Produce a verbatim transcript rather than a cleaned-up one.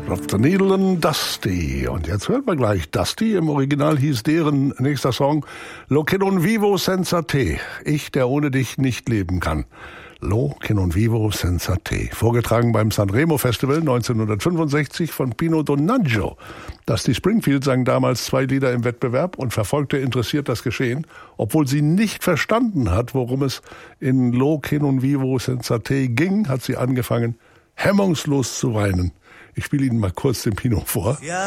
of the Needle and Dusty. Und jetzt hört man gleich Dusty. Im Original hieß deren nächster Song Lo che non vivo senza te. Ich, der ohne dich nicht leben kann. Lo che non vivo senza te. Vorgetragen beim Sanremo Festival neunzehnhundertfünfundsechzig von Pino Donaggio. Dusty Springfield sang damals zwei Lieder im Wettbewerb und verfolgte interessiert das Geschehen, obwohl sie nicht verstanden hat, worum es in Lo che non vivo senza te ging, hat sie angefangen, hemmungslos zu weinen. Ich spiele Ihnen mal kurz den Pino vor. Ja.